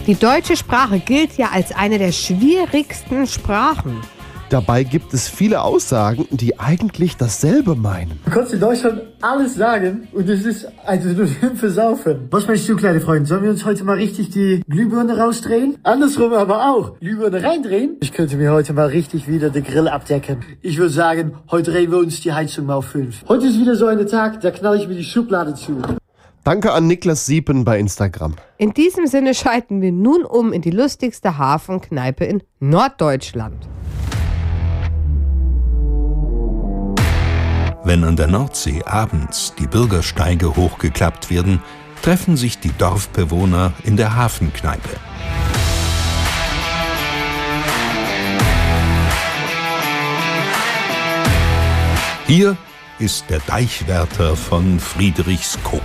Die deutsche Sprache gilt ja als eine der schwierigsten Sprachen. Dabei gibt es viele Aussagen, die eigentlich dasselbe meinen. Du kannst in Deutschland alles sagen und es ist ein Synonym für Saufen. Was meinst du, kleine Freunde? Sollen wir uns heute mal richtig die Glühbirne rausdrehen? Andersrum aber auch. Glühbirne reindrehen? Ich könnte mir heute mal richtig wieder den Grill abdecken. Ich würde sagen, heute drehen wir uns die Heizung mal auf 5. Heute ist wieder so ein Tag, da knall ich mir die Schublade zu. Danke an Niklas Siepen bei Instagram. In diesem Sinne schalten wir nun um in die lustigste Hafenkneipe in Norddeutschland. Wenn an der Nordsee abends die Bürgersteige hochgeklappt werden, treffen sich die Dorfbewohner in der Hafenkneipe. Hier ist der Deichwärter von Friedrichskoog.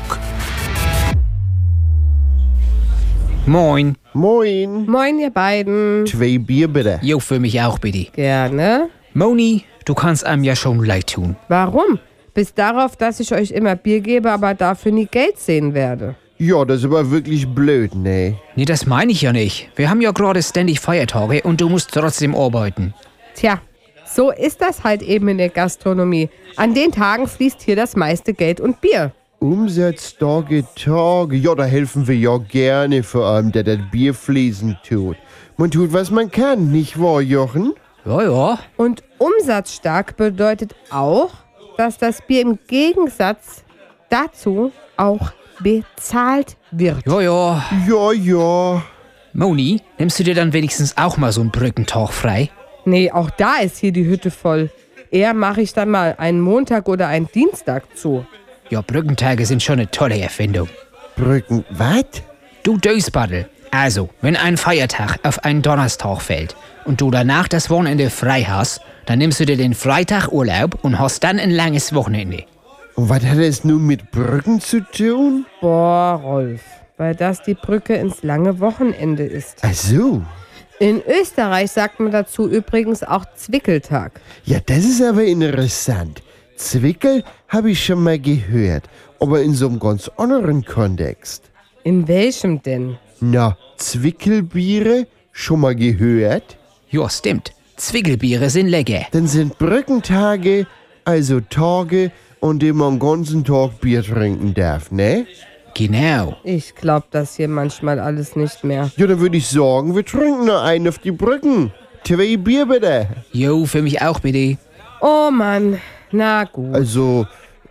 Moin. Moin. Moin, ihr beiden. 2 Bier bitte. Jo, für mich auch bitte. Gerne. Moni, du kannst einem ja schon leid tun. Warum? Bis darauf, dass ich euch immer Bier gebe, aber dafür nie Geld sehen werde. Ja, das ist aber wirklich blöd, ne? Nee, das meine ich ja nicht. Wir haben ja gerade ständig Feiertage und du musst trotzdem arbeiten. Tja, so ist das halt eben in der Gastronomie. An den Tagen fließt hier das meiste Geld und Bier. Umsatztage, Tage. Ja, da helfen wir ja gerne, vor allem der das Bier fließen tut. Man tut, was man kann, nicht wahr, Jochen? Ja, ja. Und umsatzstark bedeutet auch, dass das Bier im Gegensatz dazu auch bezahlt wird. Ja, ja. Ja, ja. Moni, nimmst du dir dann wenigstens auch mal so einen Brückentag frei? Nee, auch da ist hier die Hütte voll. Eher mache ich dann mal einen Montag oder einen Dienstag zu. Ja, Brückentage sind schon eine tolle Erfindung. Brücken, was? Du Dösbaddel. Also, wenn ein Feiertag auf einen Donnerstag fällt und du danach das Wochenende frei hast, dann nimmst du dir den Freitag Urlaub und hast dann ein langes Wochenende. Und was hat es nun mit Brücken zu tun? Boah, Rolf, weil das die Brücke ins lange Wochenende ist. Ach so. In Österreich sagt man dazu übrigens auch Zwickeltag. Ja, das ist aber interessant. Zwickel habe ich schon mal gehört, aber in so einem ganz anderen Kontext. In welchem denn? Na, Zwickelbiere, schon mal gehört? Ja, stimmt. Zwickelbiere sind lecker. Dann sind Brückentage, also Tage, an denen man den ganzen Tag Bier trinken darf, ne? Genau. Ich glaub das hier manchmal alles nicht mehr. Ja, dann würde ich sagen, wir trinken noch einen auf die Brücken. 2 Bier bitte. Jo, für mich auch bitte. Oh Mann, na gut. Also,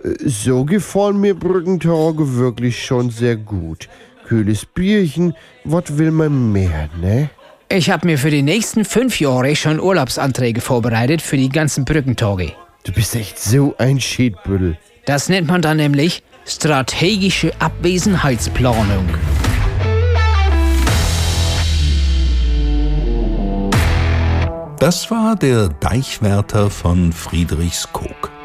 so gefallen mir Brückentage wirklich schon sehr gut. Kühles Bierchen, was will man mehr, ne? Ich habe mir für die nächsten 5 Jahre schon Urlaubsanträge vorbereitet für die ganzen Brückentage. Du bist echt so ein Schiedbüttel. Das nennt man dann nämlich strategische Abwesenheitsplanung. Das war der Deichwärter von Friedrichskoog.